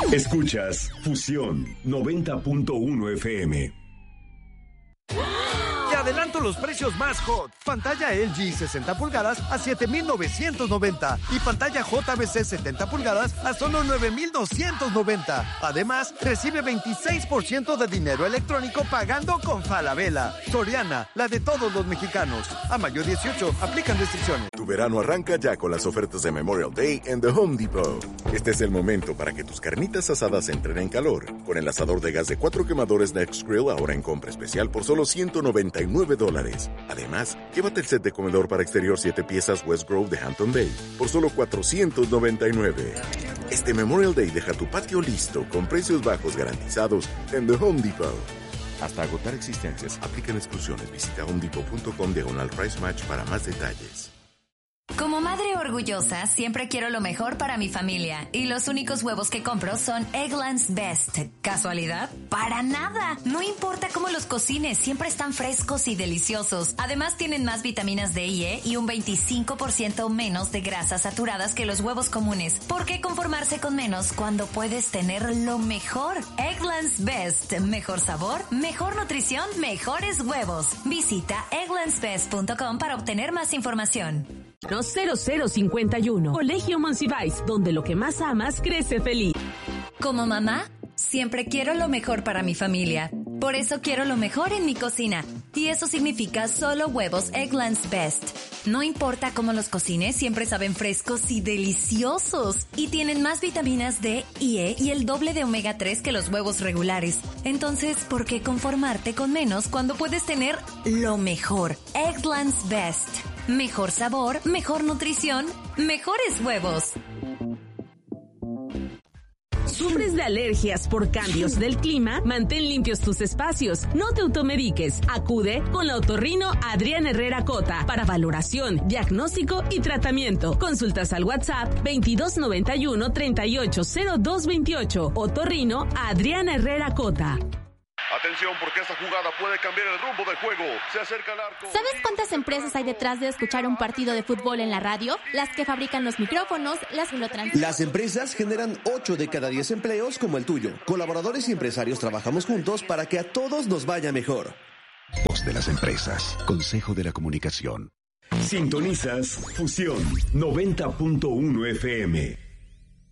Escuchas Fusión 90.1 FM. Te adelanto los precios más hot. Pantalla LG 60 pulgadas a $7,990 y pantalla JVC 70 pulgadas a solo $9,290. Además, recibe 26% de dinero electrónico pagando con Falabella. Soriana, la de todos los mexicanos. A mayo 18, aplican restricciones. Tu verano arranca ya con las ofertas de Memorial Day en The Home Depot. Este es el momento para que tus carnitas asadas entren en calor. Con el asador de gas de 4 quemadores Next Grill ahora en compra especial por solo $199. Además, llévate el set de comedor para exterior 7 piezas West Grove de Hampton Bay por solo $499. Este Memorial Day deja tu patio listo con precios bajos garantizados en The Home Depot. Hasta agotar existencias, aplican exclusiones. Visita homedepot.com/price match para más detalles. Como madre orgullosa, siempre quiero lo mejor para mi familia. Y los únicos huevos que compro son Eggland's Best. ¿Casualidad? ¡Para nada! No importa cómo los cocines, siempre están frescos y deliciosos. Además, tienen más vitaminas D y E y un 25% menos de grasas saturadas que los huevos comunes. ¿Por qué conformarse con menos cuando puedes tener lo mejor? Eggland's Best. Mejor sabor, mejor nutrición, mejores huevos. Visita egglandsbest.com para obtener más información. 0051. Colegio Monsiváis, donde lo que más amas crece feliz. Como mamá, siempre quiero lo mejor para mi familia. Por eso quiero lo mejor en mi cocina. Y eso significa solo huevos Eggland's Best. No importa cómo los cocines, siempre saben frescos y deliciosos. Y tienen más vitaminas D y E y el doble de omega 3 que los huevos regulares. Entonces, ¿por qué conformarte con menos cuando puedes tener lo mejor? Eggland's Best. Mejor sabor, mejor nutrición, mejores huevos. ¿Sufres de alergias por cambios del clima? Mantén limpios tus espacios. No te automediques. Acude con la otorrino Adriana Herrera Cota para valoración, diagnóstico y tratamiento. Consultas al WhatsApp 2291-380228. Otorrino Adriana Herrera Cota. Atención, porque esta jugada puede cambiar el rumbo del juego. Se acerca el arco. ¿Sabes cuántas empresas hay detrás de escuchar un partido de fútbol en la radio? Las que fabrican los micrófonos, las que lo transmiten. Las empresas generan 8 de cada 10 empleos como el tuyo. Colaboradores y empresarios trabajamos juntos para que a todos nos vaya mejor. Voz de las empresas. Consejo de la Comunicación. Sintonizas Fusión 90.1 FM.